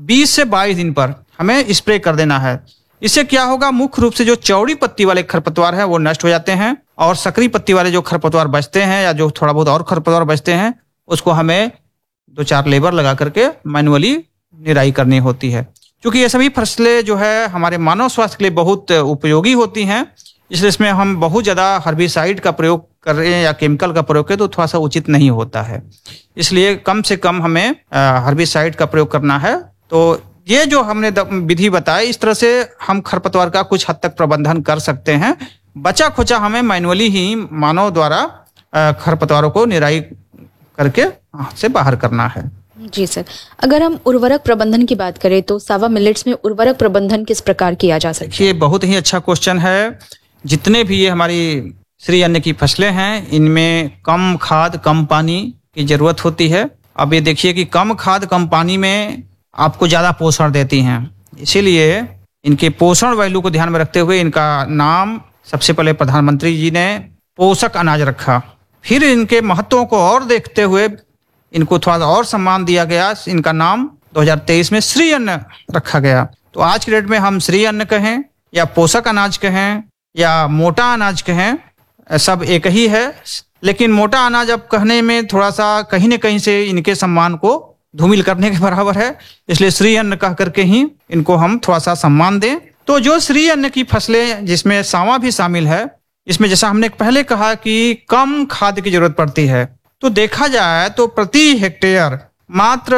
20 से 22 दिन पर हमें स्प्रे कर देना है। इससे क्या होगा, मुख्य रूप से जो चौड़ी पत्ती वाले खरपतवार हैं वो नष्ट हो जाते हैं और सकरी पत्ती वाले जो खरपतवार बचते हैं या जो थोड़ा बहुत और खरपतवार बचते हैं उसको हमें 2-4 लेबर लगा करके मैनुअली निराई करनी होती है। क्योंकि ये सभी फसलें जो है हमारे मानव स्वास्थ्य के लिए बहुत उपयोगी होती हैं, इसलिए इसमें हम बहुत ज़्यादा हर्बिसाइड का प्रयोग कर रहे हैं या केमिकल का प्रयोग करें तो थोड़ा सा उचित नहीं होता है। इसलिए कम से कम हमें हर्बिसाइड का प्रयोग करना है। तो ये जो हमने विधि बताई, इस तरह से हम खरपतवार का कुछ हद तक प्रबंधन कर सकते हैं। बचा खुचा हमें मैनुअली ही मानव द्वारा खरपतवारों को निराई करके से बाहर करना है। जी सर, अगर हम उर्वरक प्रबंधन की बात करें तो सावा मिलेट्स में उर्वरक प्रबंधन किस प्रकार किया जा सकता है? ये बहुत ही अच्छा क्वेश्चन है। जितने भी ये हमारी श्री अन्न की फसलें हैं इनमें कम खाद कम पानी की जरूरत होती है। अब ये देखिए कि कम खाद कम पानी में आपको ज़्यादा पोषण देती हैं, इसीलिए इनके पोषण वैल्यू को ध्यान में रखते हुए इनका नाम सबसे पहले प्रधानमंत्री जी ने पोषक अनाज रखा। फिर इनके महत्वों को और देखते हुए इनको थोड़ा और सम्मान दिया गया। इनका नाम 2023 में श्री अन्न रखा गया। तो आज के डेट में हम श्री अन्न कहें या पोषक अनाज कहें या मोटा अनाज कहें, सब एक ही है। लेकिन मोटा अनाज अब कहने में थोड़ा सा कहीं न कहीं से इनके सम्मान को धूमिल करने के बराबर है, इसलिए श्री अन्न कह करके ही इनको हम थोड़ा सा सम्मान दें। तो जो श्री अन्न की फसलें जिसमें सावा भी शामिल है, इसमें जैसा हमने पहले कहा कि कम खाद की जरूरत पड़ती है, तो देखा जाए तो प्रति हेक्टेयर मात्र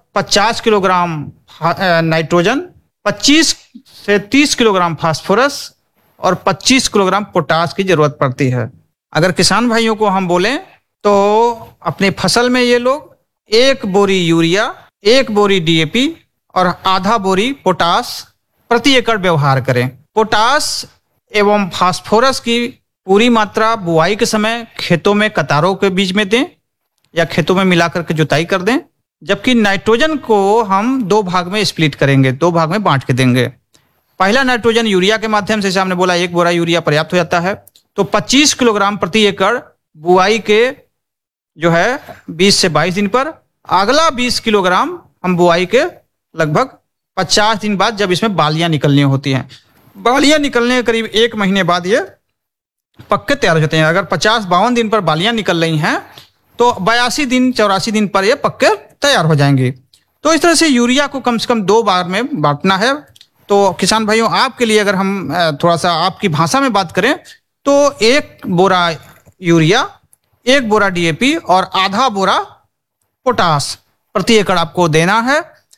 50 किलोग्राम नाइट्रोजन, 25 से 30 किलोग्राम फास्फोरस और 25 किलोग्राम पोटास की जरूरत पड़ती है। अगर किसान भाइयों को हम बोलें तो अपने फसल में ये लोग 1 बोरी यूरिया, 1 बोरी DAP और आधा बोरी पोटास प्रति एकड़ व्यवहार करें। पोटास एवं फास्फोरस की पूरी मात्रा बुआई के समय खेतों में कतारों के बीच में दें या खेतों में मिलाकर के जुताई कर दें। जबकि नाइट्रोजन को हम 2 भाग में स्प्लिट करेंगे, 2 भाग में बांट के देंगे। पहला नाइट्रोजन यूरिया के माध्यम से, जैसे हमने बोला 1 बोरा यूरिया पर्याप्त हो जाता है, तो 25 किलोग्राम प्रति एकड़ बुआई के जो है 20 से 22 दिन पर। अगला 20 किलोग्राम हम बुआई के लगभग 50 दिन बाद, जब इसमें बालियां निकलनी होती हैं। बालियां निकलने के करीब 1 महीने बाद ये पक्के तैयार हो जाते हैं। अगर 50-52 दिन पर बालियां निकल रही हैं तो 82 दिन 84 दिन पर ये पक्के तैयार हो जाएंगे। तो इस तरह से यूरिया को कम से कम 2 बार में बांटना है। तो किसान भाइयों, आपके लिए अगर हम थोड़ा सा आपकी भाषा में बात करें तो 1 बोरा यूरिया, 1 बोरा DAP और आधा बोरा पोटास प्रति एकड़ आपको देना है।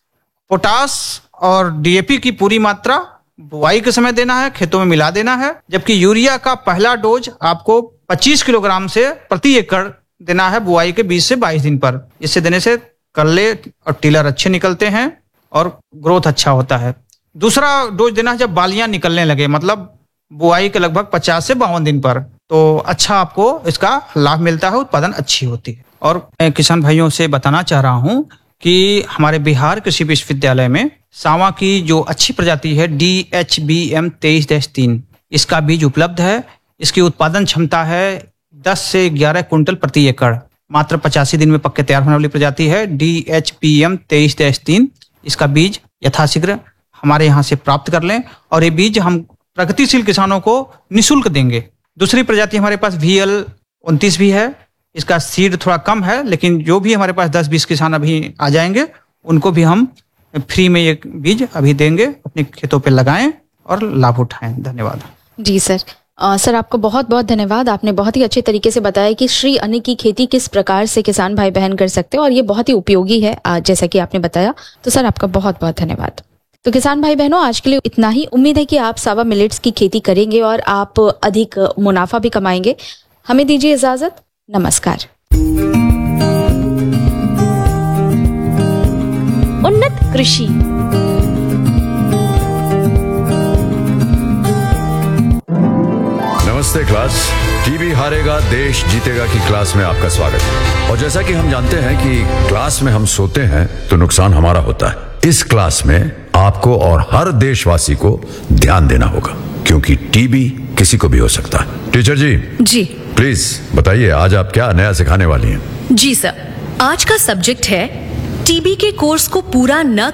पोटास और DAP की पूरी मात्रा बुआई के समय देना है, खेतों में मिला देना है। जबकि यूरिया का पहला डोज आपको 25 किलोग्राम से प्रति एकड़ देना है बुआई के 20 से 22 दिन पर। इससे देने से कल्ले और टिलर अच्छे निकलते हैं और ग्रोथ अच्छा होता है। दूसरा डोज देना है जब बालियां निकलने लगे, मतलब बुआई के लगभग 50 से 52 दिन पर, तो अच्छा आपको इसका लाभ मिलता है, उत्पादन अच्छी होती है। और मैं किसान भाइयों से बताना चाह रहा हूं कि हमारे बिहार कृषि विश्वविद्यालय में सावा की जो अच्छी प्रजाति है DHBM 23-3, इसका बीज उपलब्ध है। इसकी उत्पादन क्षमता है 10 से 11 कुंटल प्रति एकड़। मात्र 85 दिन में पक्के तैयार होने वाली प्रजाति है DHBM 23-3। इसका बीज यथाशीघ्र हमारे यहाँ से प्राप्त कर लें और ये बीज हम प्रगतिशील किसानों को निःशुल्क देंगे। दूसरी प्रजाति हमारे पास VL-29 भी है। इसका सीड थोड़ा कम है, लेकिन जो भी हमारे पास 10-20 किसान अभी आ जाएंगे उनको भी हम फ्री में ये बीज अभी देंगे। अपने खेतों पे लगाएं और लाभ उठाएं। धन्यवाद। जी सर। सर आपको बहुत बहुत धन्यवाद। आपने बहुत ही अच्छे तरीके से बताया कि श्री अन्न की खेती किस प्रकार से किसान भाई बहन कर सकते हैं और ये बहुत ही उपयोगी है जैसा कि आपने बताया। तो सर आपका बहुत बहुत धन्यवाद। तो किसान भाई बहनों, आज के लिए इतना ही। उम्मीद है कि आप सावा मिलेट्स की खेती करेंगे और आप अधिक मुनाफा भी कमाएंगे। हमें दीजिए इजाजत। नमस्कार। उन्नत कृषि। नमस्ते क्लास। टीबी हारेगा देश जीतेगा की क्लास में आपका स्वागत है। और जैसा कि हम जानते हैं कि क्लास में हम सोते हैं तो नुकसान हमारा होता है। इस क्लास में आपको और हर देशवासी को ध्यान देना होगा, क्योंकि टीबी किसी को भी हो सकता है। Teacher ji. जी प्लीज बताइए, आज आप क्या नया सिखाने वाली हैं? जी सर, आज का सब्जेक्ट है टीबी के कोर्स को पूरा न